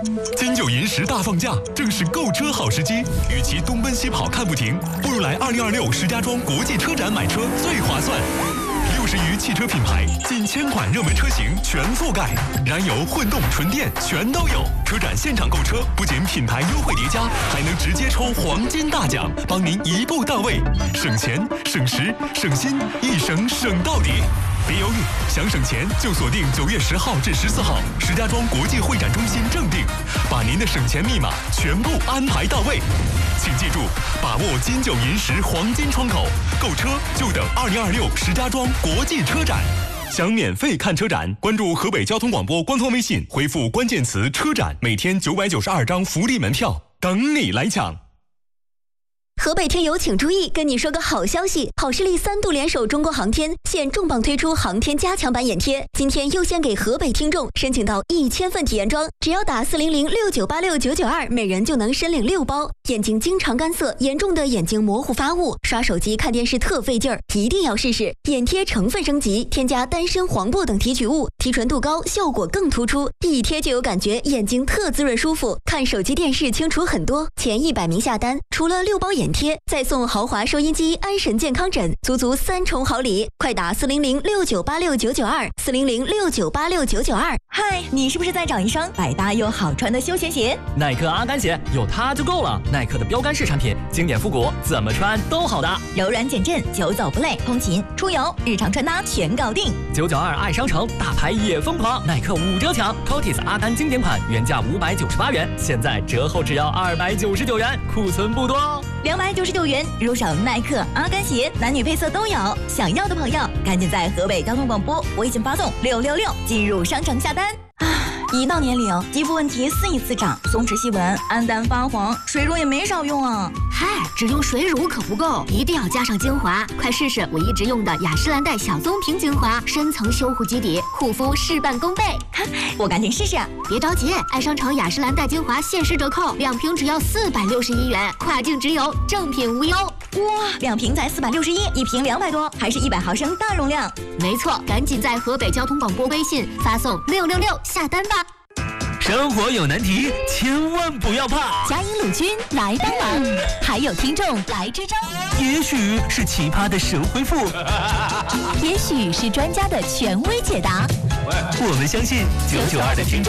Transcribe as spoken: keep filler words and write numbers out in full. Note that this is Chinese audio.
金九银十大放假，正是购车好时机。与其东奔西跑看不停，不如来二零二六石家庄国际车展买车最划算。六十余汽车品牌，近千款热门车型全覆盖，燃油、混动、纯电全都有。车展现场购车，不仅品牌优惠叠加，还能直接抽黄金大奖，帮您一步到位，省钱、省时、省心，一省省到底。别犹豫，想省钱就锁定九月十号至十四号，石家庄国际会展中心正定，把您的省钱密码全部安排到位。请记住，把握金九银十黄金窗口，购车就等二零二六石家庄国际车展。想免费看车展，关注河北交通广播官方微信，回复关键词“车展”，每天九百九十二张福利门票等你来抢。 河北听友请注意，跟你说个好消息，好视力三度联手中国航天，现重磅推出航天加强版眼贴，今天优先给河北听众申请到一千份体验装，只要打四零零六九八六九九二，每人就能申领六包。眼睛经常干涩，严重的眼睛模糊发雾，刷手机看电视特费劲儿，一定要试试。眼贴成分升级，添加丹参、黄柏等提取物，提纯度高，效果更突出，一贴就有感觉，眼睛特滋润舒服，看手机电视清楚很多。前一百名下单，除了六包眼贴，再送豪华收音机、安神健康枕，足足三重好礼！快打四零零六九八六九九二，四零零六九八六九九二。 嗨，你是不是在找一双百搭又好穿的休闲鞋？ 耐克阿甘鞋有它就够了。耐克的标杆式产品，经典复古，怎么穿都好搭， 柔软减震，久走不累，通勤、出游、日常穿搭全搞定。 九九二爱商城，大牌也疯狂，耐克五折抢 ，Cotis 阿甘经典款原价五百九十八元，现在折后只要二百九十九元，库存不多哦。 两百九十九元入手耐克阿甘鞋，男女配色都有。想要的朋友，赶紧在河北交通广播微信发送六六六进入商城下单。一到年龄，肌肤问题肆意滋长，松弛细纹、暗淡发黄，水乳也没少用啊。 嗨，只用水乳可不够，一定要加上精华。快试试我一直用的雅诗兰黛小棕瓶精华，深层修护基底，护肤事半功倍。 我赶紧试试。 别着急，爱商城雅诗兰黛精华限时折扣，两瓶只要四百六十一元，跨境直邮，正品无忧。 哇，两瓶才四百六十一，一瓶两百多，还是一百毫升大容量。 没错，赶紧在河北交通广播微信发送六六六下单吧。 生活有难题，千万不要怕。 嘉银鲁军来帮忙，还有听众来支招。 也许是奇葩的神回复， 也许是专家的权威解答。 我们相信九九二的听众